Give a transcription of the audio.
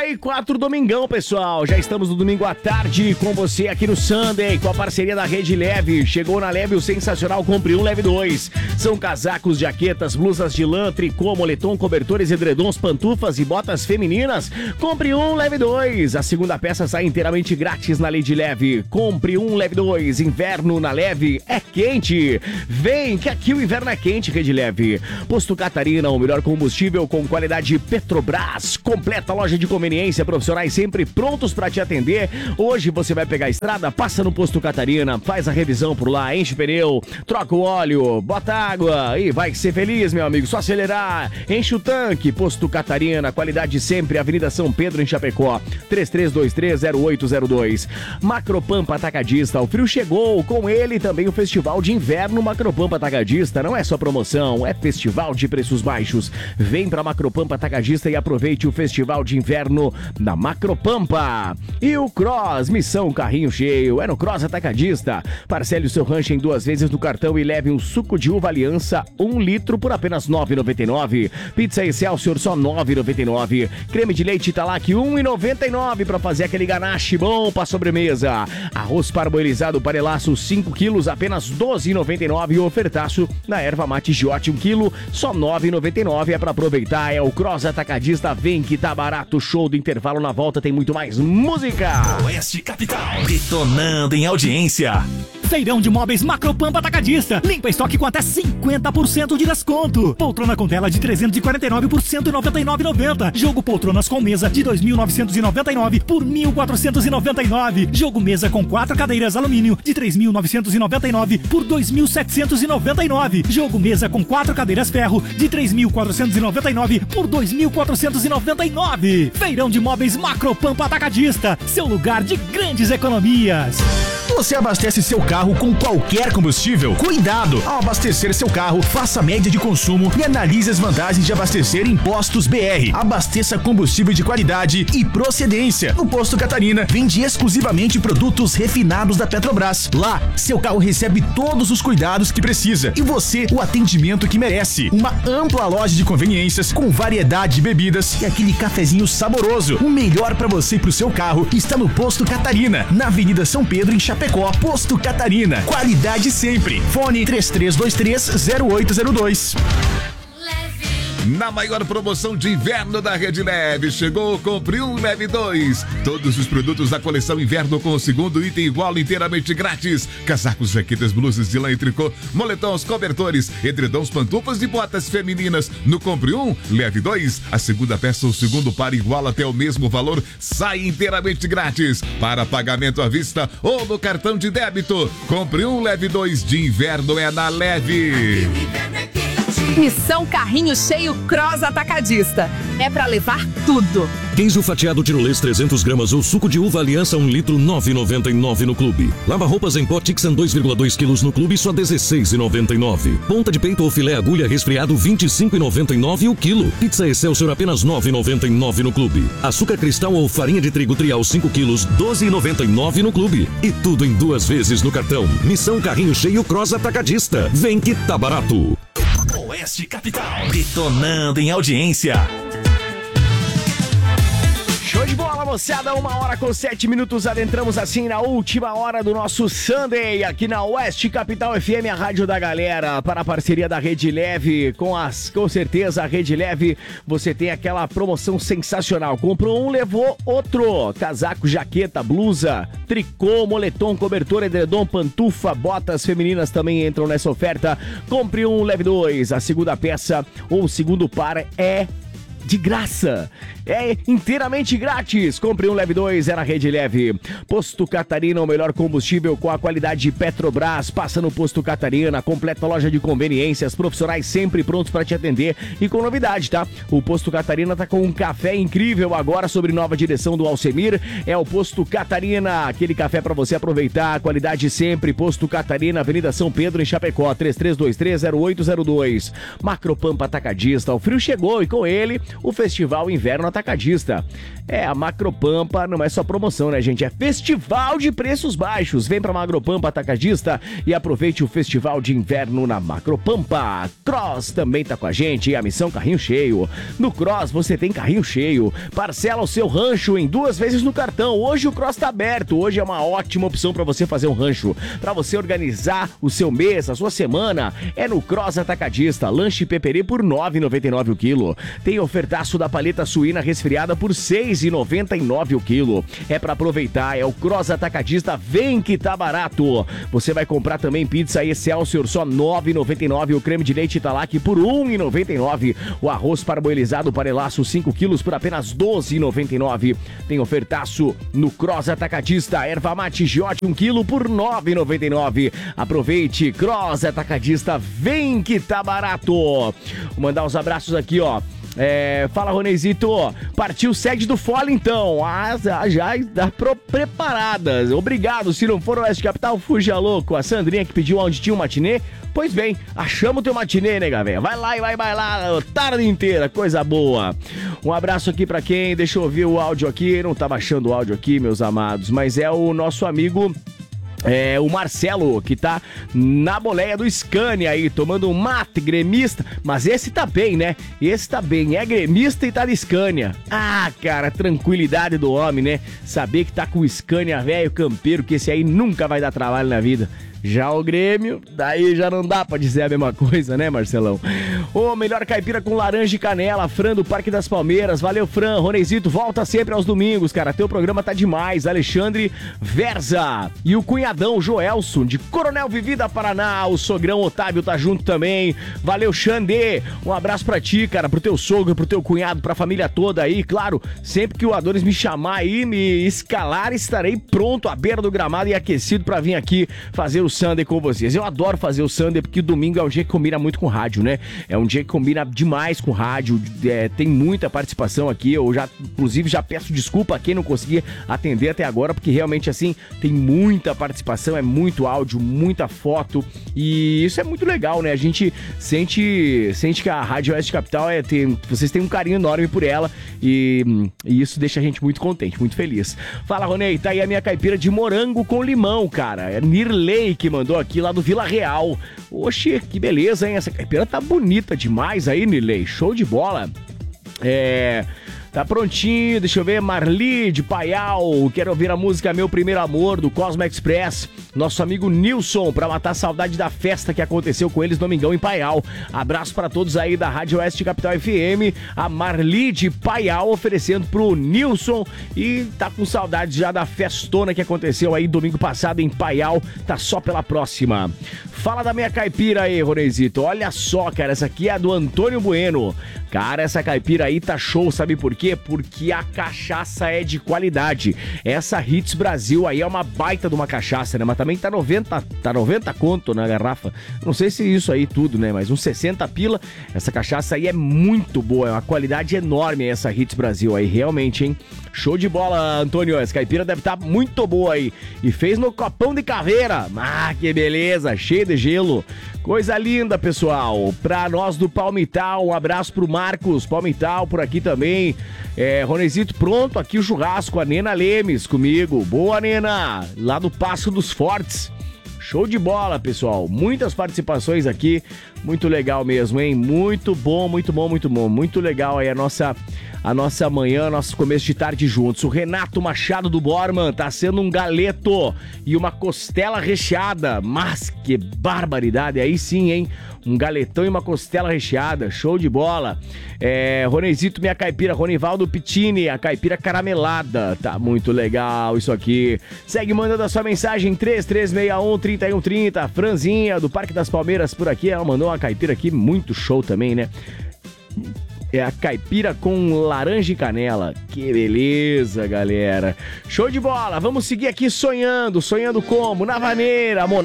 1h34, domingão, pessoal. Já estamos no domingo à tarde com você aqui no Sunday, com a parceria da Rede Leve. Chegou na Leve o sensacional Compre 1, Leve 2. São casacos, jaquetas, blusas de lã, tricô, moletom, cobertores, edredons, pantufas e botas femininas. Compre 1, Leve 2. A segunda peça sai inteiramente grátis na Rede Leve. Compre 1, Leve 2. Inverno na Leve é quente. Vem que aqui o inverno é quente, Rede Leve. Posto Catarina, o melhor combustível com qualidade Petrobras. Completa loja de conveniência, profissionais sempre prontos para te atender. Hoje você vai pegar a estrada, passa no Posto Catarina, faz a revisão por lá, enche o pneu, troca o óleo, bota água e vai ser feliz, meu amigo. Só acelerar, enche o tanque. Posto Catarina, qualidade sempre. Avenida São Pedro, em Chapecó, 33230802. Macropampa Atacadista, o frio chegou. Com ele também o Festival de Inverno Macropampa Atacadista. Não é só promoção, é festival de preços baixos. Vem pra Macropampa Atacadista e aproveite o Festival de Inverno da Macropampa. E o Cross, missão carrinho cheio, é no Cross Atacadista. Parcele o seu rancho em 2 vezes no cartão e leve um suco de uva Aliança 1 litro por apenas R$ 9,99. Pizza Excelsior só R$ 9,99. Creme de leite Italac R$ 1,99 para fazer aquele ganache bom para sobremesa. Arroz parboilizado Parelaço 5 quilos apenas R$ 12,99. E o ofertaço na erva mate Giote 1 quilo só R$ 9,99. É para aproveitar, é o Cross Atacadista. Vem que tá barato. Show do intervalo, na volta tem muito mais música. Oeste Capital, detonando em audiência. Feirão de móveis Macropampa Atacadista. Limpa estoque com até 50% de desconto. Poltrona com tela de 349 por R$ 199,90. Jogo poltronas com mesa de 2.999 por R$ 1.499. Jogo mesa com 4 cadeiras alumínio de 3.999 por R$ 2.799. Jogo mesa com 4 cadeiras ferro de 3.499 por R$ 2.499. Feirão de móveis Macropampa Atacadista. Seu lugar de grandes economias. Você abastece seu carro com qualquer combustível? Cuidado! Ao abastecer seu carro, faça a média de consumo e analise as vantagens de abastecer em Postos BR. Abasteça combustível de qualidade e procedência. No Posto Catarina, vende exclusivamente produtos refinados da Petrobras. Lá, seu carro recebe todos os cuidados que precisa e você o atendimento que merece. Uma ampla loja de conveniências com variedade de bebidas e aquele cafezinho saboroso. O melhor para você e pro seu carro está no Posto Catarina, na Avenida São Pedro, em Chapecó. Posto Catarina, qualidade sempre. Fone 33230802. Na maior promoção de inverno da Rede Leve, chegou o Compre 1, Leve 2. Todos os produtos da coleção inverno com o segundo item igual inteiramente grátis. Casacos, jaquetas, blusas de lã e tricô, moletons, cobertores, edredons, pantufas e botas femininas. No Compre 1, Leve 2, a segunda peça ou segundo par igual até o mesmo valor sai inteiramente grátis. Para pagamento à vista ou no cartão de débito. Compre 1, Leve 2 de inverno é na Leve. Missão Carrinho Cheio Cross Atacadista. É pra levar tudo. Queijo fatiado tirolês 300 gramas ou suco de uva Aliança 1 litro, R$ 9,99 no clube. Lava roupas em pó Tixan 2,2 quilos no clube, só R$ 16,99. Ponta de peito ou filé agulha resfriado, R$ 25,99 o quilo. Pizza Excelsior apenas R$ 9,99 no clube. Açúcar cristal ou farinha de trigo trial 5 quilos, R$ 12,99 no clube. E tudo em 2 vezes no cartão. Missão Carrinho Cheio Cross Atacadista. Vem que tá barato. Oeste Capital, detonando em audiência. Show de bola, moçada, 1h07, adentramos assim na última hora do nosso Sunday, aqui na Oeste Capital FM, a rádio da galera, para a parceria da Rede Leve, com certeza a Rede Leve, você tem aquela promoção sensacional, comprou um, levou outro, casaco, jaqueta, blusa, tricô, moletom, cobertor, edredom, pantufa, botas femininas também entram nessa oferta, compre um, leve 2, a segunda peça ou o segundo par é de graça. É inteiramente grátis. Compre um, leve 2, é na Rede Leve. Posto Catarina, o melhor combustível com a qualidade de Petrobras. Passa no Posto Catarina, completa loja de conveniências, profissionais sempre prontos para te atender. E com novidade, tá? O Posto Catarina tá com um café incrível agora sobre nova direção do Alcemir. É o Posto Catarina, aquele café para você aproveitar. Qualidade sempre. Posto Catarina, Avenida São Pedro, em Chapecó, 33230802. Macropampa Atacadista. O frio chegou e com ele o Festival Inverno Atacadista. A Macropampa não é só promoção, né, gente? É festival de preços baixos. Vem pra Macropampa Atacadista e aproveite o Festival de Inverno na Macropampa. Cross também tá com a gente e a missão Carrinho Cheio. No Cross você tem carrinho cheio. Parcela o seu rancho em 2 vezes no cartão. Hoje o Cross tá aberto. Hoje é uma ótima opção pra você fazer um rancho. Pra você organizar o seu mês, a sua semana. É no Cross Atacadista. Lanche Peperê por R$ 9,99 o quilo. Tem ofertaço da paleta suína resfriada por R$ 6,99 o quilo. É pra aproveitar, é o Cross Atacadista, vem que tá barato. Você vai comprar também pizza Excelsior, só R$ 9,99. O creme de leite Italac por R$ 1,99. O arroz parboilizado Panelaço 5 quilos por apenas R$ 12,99. Tem ofertaço no Cross Atacadista. Erva mate Giote 1 quilo por R$ 9,99. Aproveite, Cross Atacadista, vem que tá barato. Vou mandar uns abraços aqui, ó. Fala, Ronezito. Partiu sede do Fole, então. Já está preparadas. Obrigado. Se não for o Oeste Capital, fuja louco. A Sandrinha que pediu onde tinha um matinê. Pois bem, achamos o teu matinê, nega velha. Vai lá e vai bailar a tarde inteira. Coisa boa. Um abraço aqui pra quem. Deixa eu ouvir o áudio aqui. Não tá baixando o áudio aqui, meus amados. Mas é o nosso amigo... o Marcelo, que tá na boleia do Scania aí, tomando um mate, gremista. Mas esse tá bem, né? Esse tá bem, é gremista e tá de Scania. Cara, tranquilidade do homem, né? Saber que tá com o Scania velho campeiro, que esse aí nunca vai dar trabalho na vida. Já o Grêmio, daí já não dá pra dizer a mesma coisa, né, Marcelão? Melhor caipira com laranja e canela, Fran do Parque das Palmeiras. Valeu, Fran. Ronezito, volta sempre aos domingos, cara. Teu programa tá demais. Alexandre Verza. E o cunhadão Joelson, de Coronel Vivida, Paraná. O sogrão Otávio tá junto também. Valeu, Xandê. Um abraço pra ti, cara, pro teu sogro, pro teu cunhado, pra família toda aí. Claro, sempre que o Adonis me chamar aí, me escalar, estarei pronto à beira do gramado e aquecido pra vir aqui fazer o Sunday com vocês. Eu adoro fazer o Sunday porque domingo é um dia que combina muito com rádio, né? É um dia que combina demais com rádio, tem muita participação aqui. Eu inclusive, já peço desculpa a quem não conseguia atender até agora, porque realmente, assim, tem muita participação, é muito áudio, muita foto, e isso é muito legal, né? A gente sente que a Rádio Oeste Capital vocês têm um carinho enorme por ela, e isso deixa a gente muito contente, muito feliz. Fala, Ronei, tá aí a minha caipira de morango com limão, cara. É Nirley que mandou aqui lá do Vila Real. Oxe, que beleza, hein? Essa caipira tá bonita demais aí, Nirley. Show de bola. Tá prontinho, deixa eu ver, Marli de Paial, quero ouvir a música Meu Primeiro Amor, do Cosmo Express, nosso amigo Nilson, pra matar a saudade da festa que aconteceu com eles domingão em Paial. Abraço pra todos aí da Rádio Oeste Capital FM, a Marli de Paial oferecendo pro Nilson, e tá com saudade já da festona que aconteceu aí domingo passado em Paial, tá só pela próxima. Fala da minha caipira aí, Ronezito, olha só, cara, essa aqui é a do Antônio Bueno. Cara, essa caipira aí tá show, sabe por quê? Porque a cachaça é de qualidade. Essa Hits Brasil aí é uma baita de uma cachaça, né? Mas também tá 90 conto na garrafa. Não sei se isso aí tudo, né? Mas uns 60 pila. Essa cachaça aí é muito boa, é uma qualidade enorme essa Hits Brasil aí, realmente, hein? Show de bola, Antônio. Essa caipira deve estar muito boa aí. E fez no copão de caveira. Que beleza, cheio de gelo. Coisa linda, pessoal. Pra nós do Palmital, um abraço pro Marcos Palmital por aqui também. Ronezito, pronto, aqui o churrasco, a Nena Lemes comigo. Boa, Nena, lá do Passo dos Fortes. Show de bola, pessoal. Muitas participações aqui. Muito legal mesmo, hein? Muito bom, muito bom, muito bom. Muito legal aí a nossa manhã, nosso começo de tarde juntos. O Renato Machado do Borman tá sendo um galeto e uma costela recheada. Mas que barbaridade, aí sim, hein? Um galetão e uma costela recheada, show de bola. Ronezito, minha caipira, Ronivaldo Pittini, a caipira caramelada. Tá muito legal isso aqui. Segue mandando a sua mensagem, 3361-3130. Franzinha, do Parque das Palmeiras, por aqui. Ela mandou uma caipira aqui, muito show também, né? É a caipira com laranja e canela. Que beleza, galera. Show de bola. Vamos seguir aqui sonhando. Sonhando como? Na vaneira,